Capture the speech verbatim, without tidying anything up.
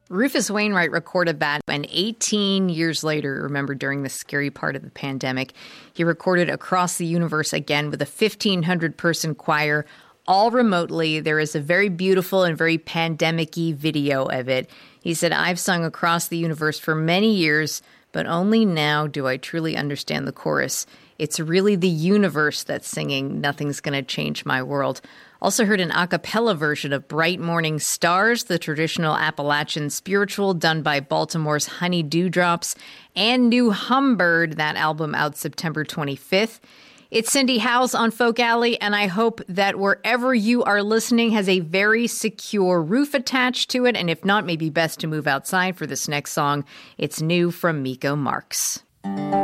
Rufus Wainwright recorded that, and eighteen years later, remember, during the scary part of the pandemic, he recorded Across the Universe again with a fifteen hundred person choir, all remotely. There is a very beautiful and very pandemic-y video of it. He said, "I've sung Across the Universe for many years, but only now do I truly understand the chorus. It's really the universe that's singing, 'Nothing's Gonna Change My World.'" Also heard an a cappella version of Bright Morning Stars, the traditional Appalachian spiritual done by Baltimore's Honey Dewdrops, and New Humbird, that album out September twenty-fifth. It's Cindy Howes on Folk Alley, and I hope that wherever you are listening has a very secure roof attached to it, and if not, maybe best to move outside for this next song. It's new from Miko Marks.